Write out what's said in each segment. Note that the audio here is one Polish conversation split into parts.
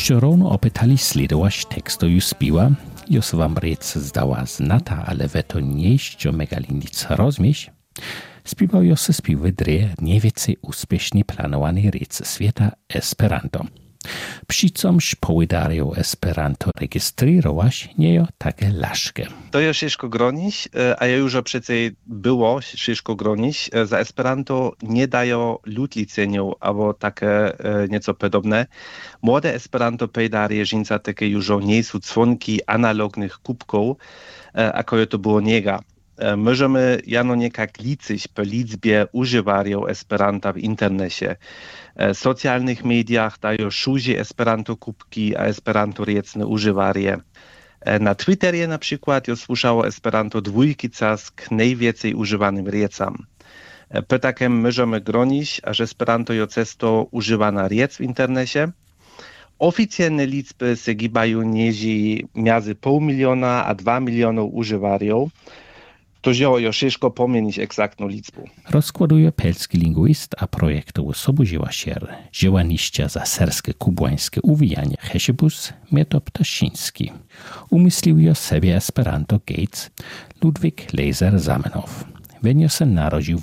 Jeszcze równo opytali sledować tekstu już spiła, już wam rec zdała znata, ale we to nieście megali nic rozumieć. Spiwał już spiwy drie niewieci uspiesznie planowany rec świata Esperanto. Přicomž powiadają Esperanto rejestrować nie takie laszkie. To jest ciężko gronić, a ja już przecież było ciężko gronić. Za Esperanto nie dają lud liceniów albo takie nieco podobne. Młode Esperanto pejdarie żinca takie już nie są dzwonki analognych kubków, jako to było niega. Możemy jano niekak liczyć po liczbie używarów Esperanta w internecie. W socjalnych mediach dają szuzie Esperanto kubki, a Esperanto riecne używarie. Na Twitterie na przykład już słyszało Esperanto dwójkica k najwięcej używanym riecam. Po takim możemy gronić, że Esperanto jest często używana riec w internecie. Oficjalne liczby se gibają niezi między 500 000 a 2 miliony używarów. To już ciężko pomienić eksaktną liczbę. Rozkładuje pelski linguist a projektowo sobudziła się działaniście za serskie kubłańskie uwijanie Hesiebus Mieto Ptaszyński. Umyslił sobie Esperanto Gates Ludwik Leser Zamenow. Wenio się narodził w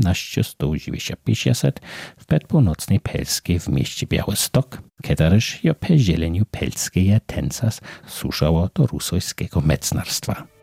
1895 w przedpółnocnej Pelskiej w mieście Białystok, kiedyż jo po zieleniu pelskiej tencas suszało do rusojskiego mecnarstwa.